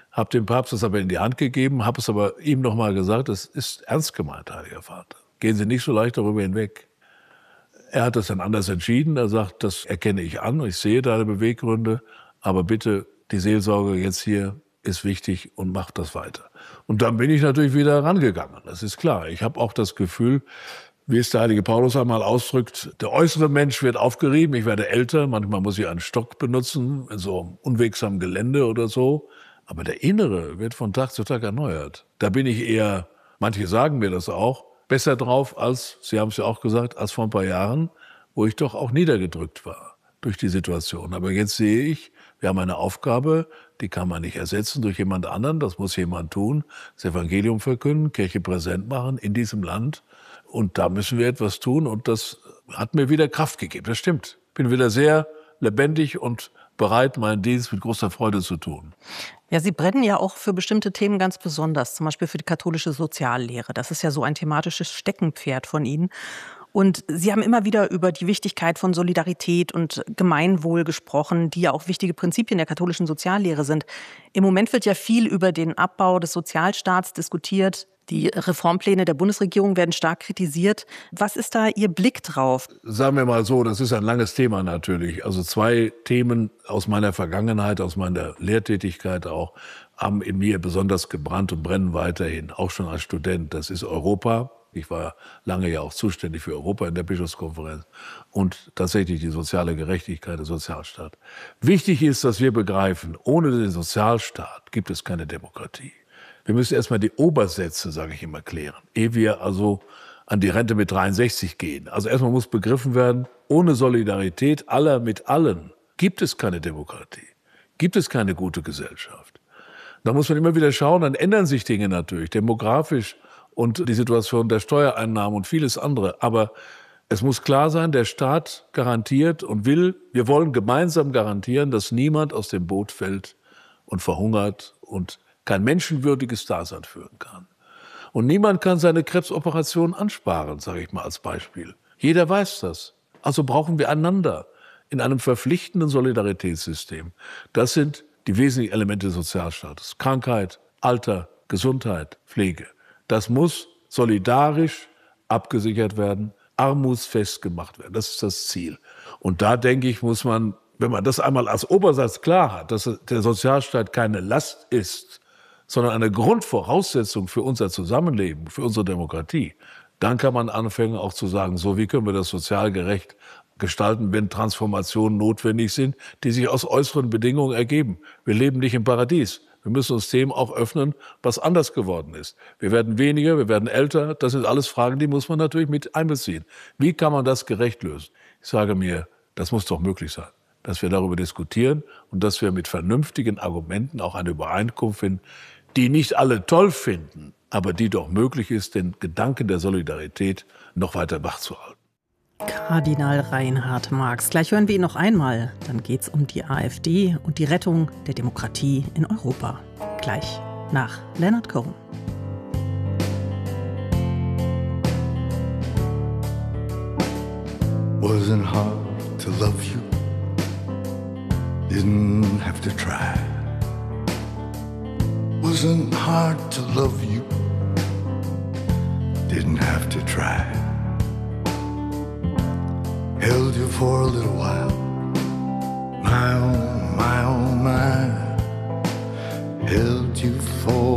habe dem Papst das aber in die Hand gegeben, habe es aber ihm nochmal gesagt, das ist ernst gemeint, Heiliger Vater. Gehen Sie nicht so leicht darüber hinweg. Er hat es dann anders entschieden. Er sagt, das erkenne ich an, ich sehe deine Beweggründe, aber bitte, die Seelsorge jetzt hier ist wichtig und macht das weiter. Und dann bin ich natürlich wieder rangegangen, das ist klar. Ich habe auch das Gefühl, wie es der heilige Paulus einmal ausdrückt, der äußere Mensch wird aufgerieben, ich werde älter, manchmal muss ich einen Stock benutzen, in so unwegsamem Gelände oder so. Aber der Innere wird von Tag zu Tag erneuert. Da bin ich eher, manche sagen mir das auch, besser drauf als, Sie haben es ja auch gesagt, als vor ein paar Jahren, wo ich doch auch niedergedrückt war durch die Situation. Aber jetzt sehe ich, wir haben eine Aufgabe, die kann man nicht ersetzen durch jemand anderen, das muss jemand tun, das Evangelium verkünden, Kirche präsent machen in diesem Land. Und da müssen wir etwas tun und das hat mir wieder Kraft gegeben, das stimmt. Bin wieder sehr lebendig und bereit, meinen Dienst mit großer Freude zu tun. Ja, Sie brennen ja auch für bestimmte Themen ganz besonders, zum Beispiel für die katholische Soziallehre. Das ist ja so ein thematisches Steckenpferd von Ihnen. Und Sie haben immer wieder über die Wichtigkeit von Solidarität und Gemeinwohl gesprochen, die ja auch wichtige Prinzipien der katholischen Soziallehre sind. Im Moment wird ja viel über den Abbau des Sozialstaats diskutiert. Die Reformpläne der Bundesregierung werden stark kritisiert. Was ist da Ihr Blick drauf? Sagen wir mal so, das ist ein langes Thema natürlich. Also 2 Themen aus meiner Vergangenheit, aus meiner Lehrtätigkeit auch, haben in mir besonders gebrannt und brennen weiterhin, auch schon als Student. Das ist Europa. Ich war lange ja auch zuständig für Europa in der Bischofskonferenz und tatsächlich die soziale Gerechtigkeit, der Sozialstaat. Wichtig ist, dass wir begreifen, ohne den Sozialstaat gibt es keine Demokratie. Wir müssen erstmal die Obersätze, sage ich immer, klären, ehe wir also an die Rente mit 63 gehen. Also erstmal muss begriffen werden, ohne Solidarität aller mit allen gibt es keine Demokratie, gibt es keine gute Gesellschaft. Da muss man immer wieder schauen, dann ändern sich Dinge natürlich, demografisch und die Situation der Steuereinnahmen und vieles andere. Aber es muss klar sein, der Staat garantiert und wir wollen gemeinsam garantieren, dass niemand aus dem Boot fällt und verhungert und kein menschenwürdiges Dasein führen kann. Und niemand kann seine Krebsoperation ansparen, sage ich mal als Beispiel. Jeder weiß das. Also brauchen wir einander in einem verpflichtenden Solidaritätssystem. Das sind die wesentlichen Elemente des Sozialstaates. Krankheit, Alter, Gesundheit, Pflege. Das muss solidarisch abgesichert werden, armutsfest gemacht werden. Das ist das Ziel. Und da, denke ich, muss man, wenn man das einmal als Obersatz klar hat, dass der Sozialstaat keine Last ist, sondern eine Grundvoraussetzung für unser Zusammenleben, für unsere Demokratie, dann kann man anfangen auch zu sagen, so wie können wir das sozial gerecht gestalten, wenn Transformationen notwendig sind, die sich aus äußeren Bedingungen ergeben. Wir leben nicht im Paradies. Wir müssen uns dem auch öffnen, was anders geworden ist. Wir werden weniger, wir werden älter. Das sind alles Fragen, die muss man natürlich mit einbeziehen. Wie kann man das gerecht lösen? Ich sage mir, das muss doch möglich sein, dass wir darüber diskutieren und dass wir mit vernünftigen Argumenten auch eine Übereinkunft finden, die nicht alle toll finden, aber die doch möglich ist, den Gedanken der Solidarität noch weiter wachzuhalten. Kardinal Reinhard Marx. Gleich hören wir ihn noch einmal. Dann geht es um die AfD und die Rettung der Demokratie in Europa. Gleich nach Leonard Cohen. Wasn't hard to love you. Didn't have to try. Wasn't hard to love you. Didn't have to try. Held you for a little while. My, oh, my, oh, my. Held you for